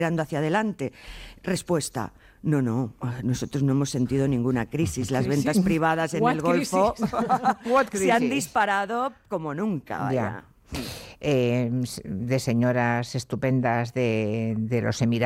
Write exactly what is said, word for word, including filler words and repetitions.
mirando hacia adelante. Respuesta: no, no, nosotros no hemos sentido ninguna crisis. Las ventas privadas en What el Golfo se han crisis? disparado como nunca. Vaya. Ya. Eh, de señoras estupendas de, de los Emiratos.